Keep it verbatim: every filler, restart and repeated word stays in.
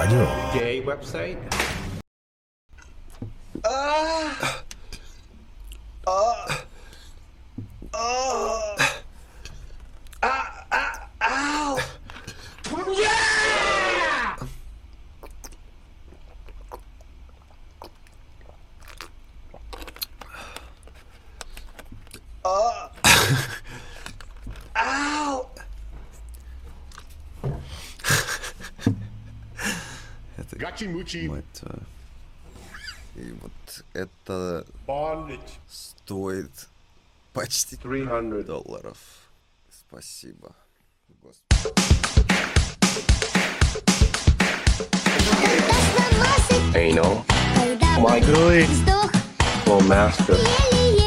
радио. Gay website. Гачи-мучи. Мать твою. И вот это Bondage. стоит почти three hundred. долларов. Спасибо. Господи. Anal. Мой Or master.